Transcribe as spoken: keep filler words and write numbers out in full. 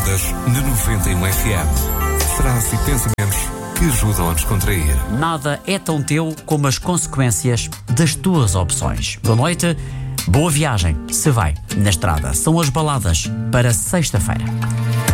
Baladas na noventa e um F M. Frases e pensamentos que ajudam a descontrair. Nada é tão teu como as consequências das tuas opções. Boa noite, boa viagem, se vai na estrada. São as baladas para sexta-feira.